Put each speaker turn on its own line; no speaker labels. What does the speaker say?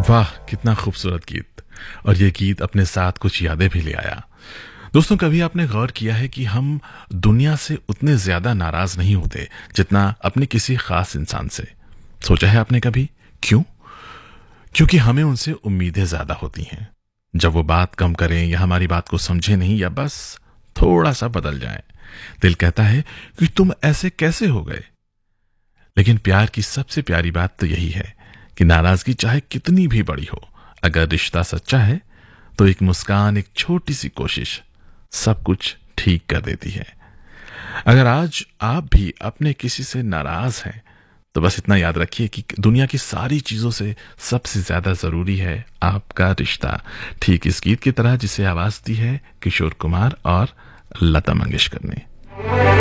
वाह, कितना खूबसूरत गीत। और ये गीत अपने साथ कुछ यादें भी ले आया। दोस्तों, कभी आपने गौर किया है कि हम दुनिया से उतने ज्यादा नाराज नहीं होते जितना अपने किसी खास इंसान से? सोचा है आपने कभी क्यों? क्योंकि हमें उनसे उम्मीदें ज्यादा होती हैं। जब वो बात कम करें या हमारी बात को समझे नहीं या बस थोड़ा सा बदल जाए, दिल कहता है कि तुम ऐसे कैसे हो गए। लेकिन प्यार की सबसे प्यारी बात तो यही है कि नाराजगी चाहे कितनी भी बड़ी हो, अगर रिश्ता सच्चा है तो एक मुस्कान, एक छोटी सी कोशिश सब कुछ ठीक कर देती है। अगर आज आप भी अपने किसी से नाराज हैं तो बस इतना याद रखिए कि दुनिया की सारी चीजों से सबसे ज्यादा जरूरी है आपका रिश्ता। ठीक इस गीत की तरह जिसे आवाज दी है किशोर कुमार और लता मंगेशकर ने।